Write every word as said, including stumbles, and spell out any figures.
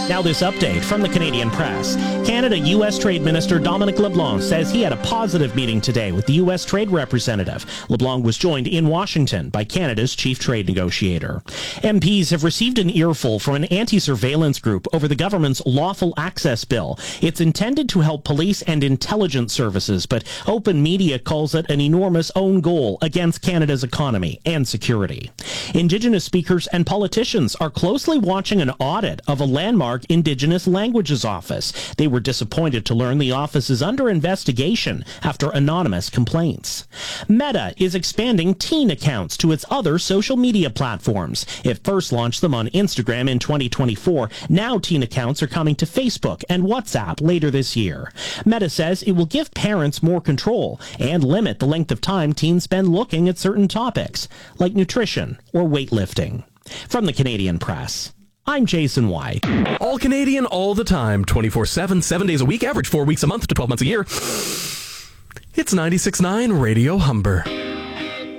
Now this update from the Canadian Press. Canada-U S Trade Minister Dominic LeBlanc says he had a positive meeting today with the U S Trade Representative. LeBlanc was joined in Washington by Canada's chief trade negotiator. M Ps have received an earful from an anti-surveillance group over the government's Lawful Access Bill. It's intended to help police and intelligence services, but open media calls it an enormous own goal against Canada's economy and security. Indigenous speakers and politicians are closely watching an audit of a landmark Indigenous Languages Office. They were disappointed to learn the office is under investigation after anonymous complaints. Meta is expanding teen accounts to its other social media platforms. It first launched them on Instagram in twenty twenty-four. Now teen accounts are coming to Facebook and WhatsApp later this year. Meta says it will give parents more control and limit the length of time teens spend looking at certain topics, like nutrition or weightlifting. From the Canadian Press, I'm Jason White. All Canadian, all the time, twenty-four seven, seven days a week, average four weeks a month to twelve months a year. It's ninety-six point nine Radio Humber.